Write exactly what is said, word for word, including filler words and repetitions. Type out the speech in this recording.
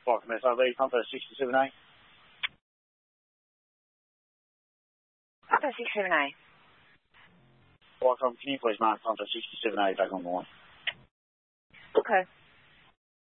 Welcome S I V, Pumper sixty-seven A. Pumper sixty-seven A. Welcome, can you please mark Pumper sixty-seven A back on the line? Okay.